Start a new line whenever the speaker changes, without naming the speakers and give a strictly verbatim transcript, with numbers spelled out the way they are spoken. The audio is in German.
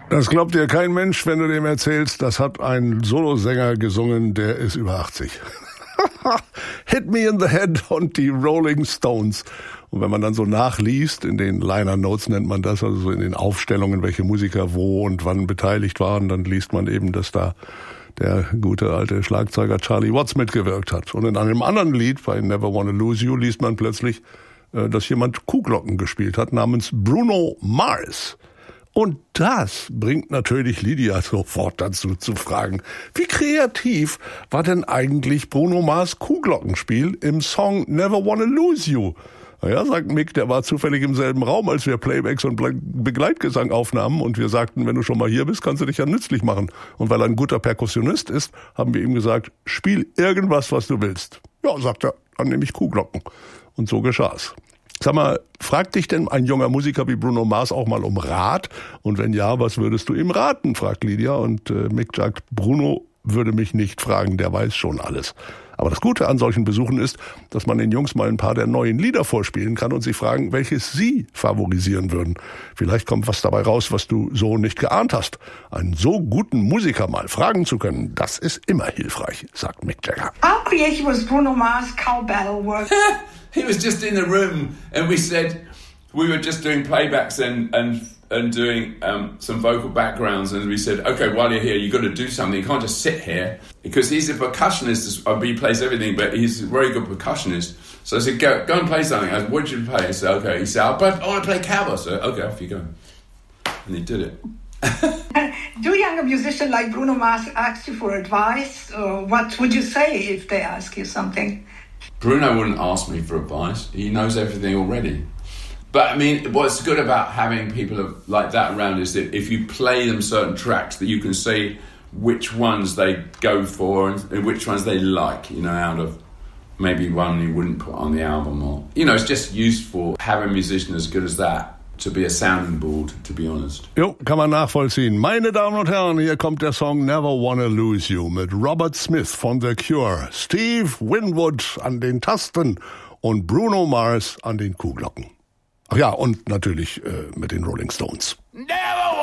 Das glaubt dir kein Mensch, wenn du dem erzählst, das hat ein Solosänger gesungen, der ist über achtzig. Hit Me in the Head und die Rolling Stones. Und wenn man dann so nachliest, in den Liner Notes nennt man das, also so in den Aufstellungen, welche Musiker wo und wann beteiligt waren, dann liest man eben, dass da der gute alte Schlagzeuger Charlie Watts mitgewirkt hat. Und in einem anderen Lied, bei Never Wanna Lose You, liest man plötzlich, dass jemand Kuhglocken gespielt hat, namens Bruno Mars. Und das bringt natürlich Lydia sofort dazu zu fragen, wie kreativ war denn eigentlich Bruno Mars Kuhglockenspiel im Song Never Wanna Lose You? Naja, sagt Mick, der war zufällig im selben Raum, als wir Playbacks und Begleitgesang aufnahmen und wir sagten, wenn du schon mal hier bist, kannst du dich ja nützlich machen. Und weil er ein guter Perkussionist ist, haben wir ihm gesagt, spiel irgendwas, was du willst. Ja, sagt er, dann nehme ich Kuhglocken. Und so geschah's. Sag mal, fragt dich denn ein junger Musiker wie Bruno Mars auch mal um Rat? Und wenn ja, was würdest du ihm raten, fragt Lydia. Und äh, Mick sagt, Bruno würde mich nicht fragen, der weiß schon alles. Aber das Gute an solchen Besuchen ist, dass man den Jungs mal ein paar der neuen Lieder vorspielen kann und sie fragen, welches sie favorisieren würden. Vielleicht kommt was dabei raus, was du so nicht geahnt hast. Einen so guten Musiker mal fragen zu können, das ist immer hilfreich, sagt Mick Jagger.
How creative was Bruno Mars' cow battle work?
He was just in the room and we said, we were just doing playbacks and, and, and doing um, some vocal backgrounds, and we said, okay, while you're here, you've got to do something. You can't just sit here, because he's a percussionist. He plays everything, but he's a very good percussionist. So I said, go, go and play something. I said, what did you play? I said, okay. He said, I, I want to play cowboy. I said, okay, off you go. And he did it.
Do younger musicians like Bruno Mars ask you for advice? Or what would you say if they ask you something?
Bruno wouldn't ask me for advice. He knows everything already. But I mean, what's good about having people like that around is that if you play them certain tracks, that you can see which ones they go for and which ones they like, you know, out of maybe one you wouldn't put on the album. Or, you know, it's just useful having a musician as good as that to be a sounding board, to be honest.
Jo, kann man nachvollziehen. Meine Damen und Herren, hier kommt der Song Never Wanna Lose You mit Robert Smith von The Cure, Steve Winwood an den Tasten und Bruno Mars an den Kuhglocken. Ach ja, und natürlich äh, mit den Rolling Stones.
Never